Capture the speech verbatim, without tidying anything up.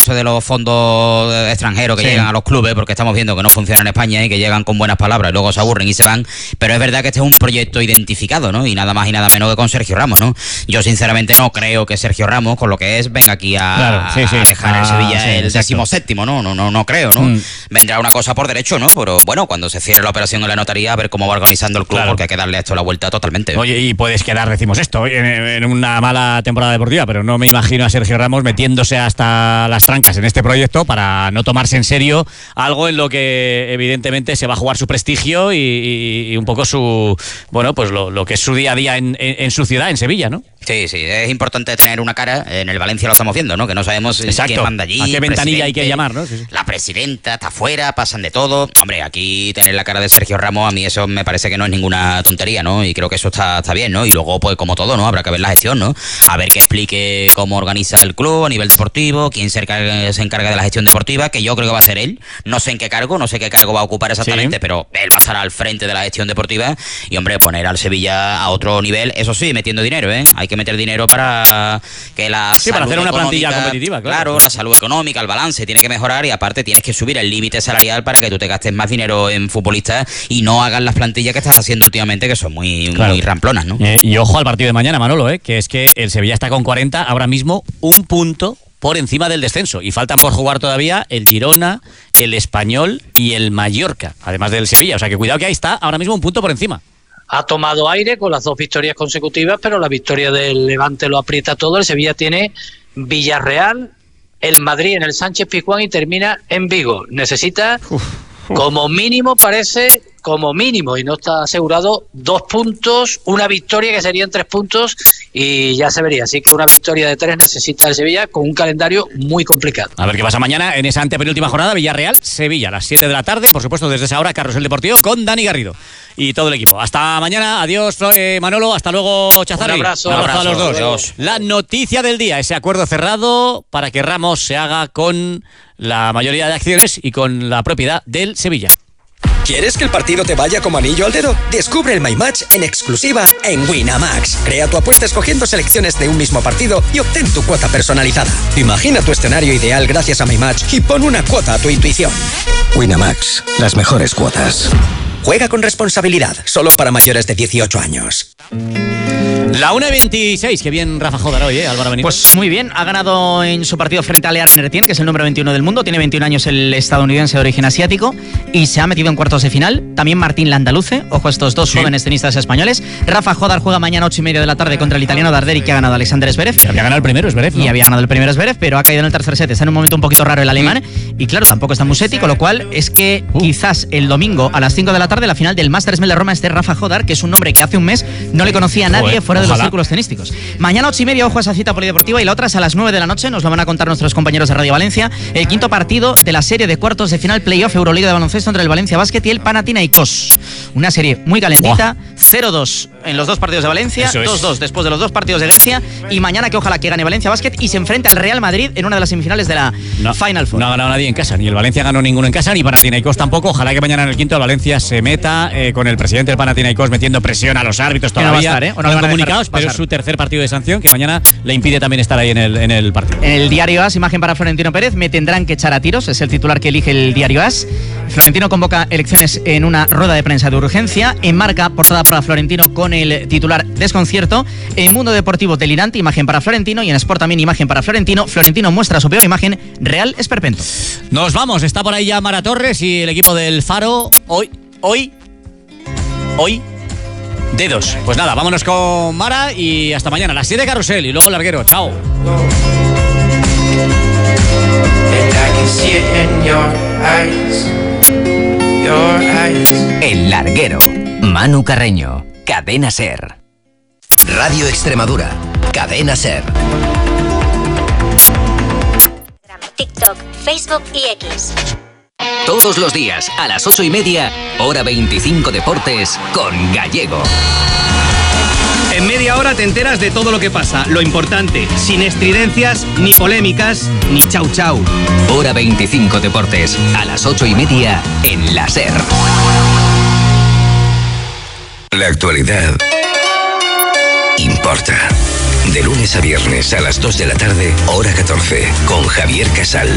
eso de los fondos extranjeros que sí. llegan a los clubes, porque estamos viendo que no funciona en España y que llegan con buenas palabras y luego se aburren y se van, pero es verdad que este es un proyecto identificado, ¿no? Y nada más y nada menos que con Sergio Ramos, ¿no? Yo sinceramente no creo que Sergio Ramos, con lo que es, venga aquí a, claro, sí, sí. a dejar ah, el Sevilla sí, el decimoséptimo, ¿no? No, no, no creo, ¿no? Mm. Vendrá una cosa por derecho, ¿no? Pero bueno, cuando se cierre la operación en la notaría, a ver cómo va organizando el club, claro. porque hay que darle a esto la vuelta totalmente. Oye, y puedes quedar, decimos esto, en, en una mala temporada deportiva, pero no me imagino a Sergio Ramos metiéndose hasta las trancas en este proyecto para no tomarse en serio algo en lo que evidentemente se va a jugar su prestigio y, y, y un poco su, bueno, pues lo, lo que es su día a día en, en, en su ciudad, en Sevilla, ¿no? Sí, sí, es importante tener una cara. En el Valencia lo estamos viendo, ¿no? Que no sabemos Exacto. quién manda allí. ¿A qué ventanilla hay que llamar, no? Sí, sí. La presidenta está afuera, pasan de todo. Hombre, aquí tener la cara de Sergio Ramos, a mí eso me parece que no es ninguna tontería, ¿no? Y creo que eso está, está bien, ¿no? Y luego, pues como todo, ¿no? Habrá que ver la gestión, ¿no? A ver que explique cómo organiza el club a nivel deportivo, quién se encarga, se encarga de la gestión deportiva, que yo creo que va a ser él. No sé en qué cargo, no sé qué cargo va a ocupar exactamente, sí. pero él va a estar al frente de la gestión deportiva y, hombre, poner al Sevilla a otro nivel, eso sí, metiendo dinero, ¿eh? Hay que meter dinero para que la sí, para hacer una plantilla competitiva, claro. Claro, la salud económica, el balance tiene que mejorar y aparte tienes que subir el límite salarial para que tú te gastes más dinero en futbolistas y no hagas las plantillas que estás haciendo últimamente, que son muy, claro. muy ramplonas, ¿no? Eh, y ojo al partido de mañana, Manolo, eh, que es que el Sevilla está con cuarenta, ahora mismo un punto por encima del descenso y faltan por jugar todavía el Girona, el Español y el Mallorca, además del Sevilla, o sea que cuidado que ahí está ahora mismo un punto por encima. Ha tomado aire con las dos victorias consecutivas, pero la victoria del Levante lo aprieta todo. El Sevilla tiene Villarreal, el Madrid en el Sánchez Pizjuán y termina en Vigo. Necesita, uf, uf. como mínimo, parece, como mínimo, y no está asegurado, dos puntos, una victoria que serían tres puntos y ya se vería. Así que una victoria de tres necesita el Sevilla con un calendario muy complicado. A ver qué pasa mañana en esa antepenúltima jornada, Villarreal-Sevilla, a las siete de la tarde. Por supuesto, desde esa hora, Carrusel Deportivo con Dani Garrido y todo el equipo. Hasta mañana, adiós eh, Manolo, hasta luego Chazarri. Un abrazo, un abrazo, abrazo a los dos. Adiós. La noticia del día, ese acuerdo cerrado para que Ramos se haga con la mayoría de acciones y con la propiedad del Sevilla. ¿Quieres que el partido te vaya como anillo al dedo? Descubre el My Match en exclusiva en Winamax. Crea tu apuesta escogiendo selecciones de un mismo partido y obtén tu cuota personalizada. Imagina tu escenario ideal gracias a My Match y pon una cuota a tu intuición. Winamax, las mejores cuotas. Juega con responsabilidad, solo para mayores de dieciocho años. La una y veintiséis, qué bien Rafa Jodar hoy, ¿eh, Álvaro Benítez? Pues muy bien, ha ganado en su partido frente a Lear Nertien, que es el número veintiuno del mundo, tiene veintiún años el estadounidense de origen asiático y se ha metido en cuartos de final. También Martín Landaluce, ojo a estos dos sí. jóvenes tenistas españoles. Rafa Jodar juega mañana ocho y media de la tarde contra el italiano Darderi, que ha ganado Alexander Zverev. Y había ganado el primero Zverev, ¿no? Y había ganado el primero Zverev, pero ha caído en el tercer set. Está en un momento un poquito raro el alemán mm. y claro, tampoco está Musetti, con lo cual es que uh. quizás el domingo a las cinco de la tarde la final del Masters de Roma esté Rafa Jodar, que es un nombre que hace un mes no le conocía a nadie Joder, fuera de ojalá. los círculos tenísticos. Mañana ocho y media, ojo a esa cita polideportiva, y la otra es a las nueve de la noche, nos lo van a contar nuestros compañeros de Radio Valencia, el quinto partido de la serie de cuartos de final playoff Euroliga de baloncesto entre el Valencia Basket y el Panathinaikos. Una serie muy calentita, cero dos en los dos partidos de Valencia, dos dos después de los dos partidos de Grecia, y mañana que ojalá que gane Valencia Basket y se enfrenta al Real Madrid en una de las semifinales de la no, Final Four. No ha ganado nadie en casa, ni el Valencia ganó ninguno en casa, ni Panathinaikos tampoco. Ojalá que mañana en el quinto el Valencia se meta eh, con el presidente del Panathinaikos metiendo presión a los árbitros todavía. No va a estar, ¿eh? O no van comunicados, pero es su tercer partido de sanción que mañana le impide también estar ahí en el, en el partido. En el diario AS, imagen para Florentino Pérez, me tendrán que echar a tiros, es el titular que elige el diario AS. Florentino convoca elecciones en una rueda de prensa de urgencia. En Marca, portada para Florentino con el titular desconcierto. En Mundo Deportivo, delirante, imagen para Florentino. Y en Sport también imagen para Florentino. Florentino muestra su peor imagen, Real Esperpento. Nos vamos, está por ahí ya Mara Torres y el equipo del Faro. Hoy, hoy, hoy dedos. Pues nada, vámonos con Mara y hasta mañana a las siete Carrusel y luego Larguero. Chao. El Larguero. Manu Carreño. Cadena Ser. Radio Extremadura. Cadena Ser. TikTok, Facebook y X. Todos los días a las ocho y media, hora veinticinco Deportes con Gallego. En media hora te enteras de todo lo que pasa, lo importante, sin estridencias, ni polémicas, ni chau chau. Hora veinticinco Deportes, a las ocho y media en la Ser. La actualidad importa. De lunes a viernes a las dos de la tarde, hora catorce, con Javier Casal.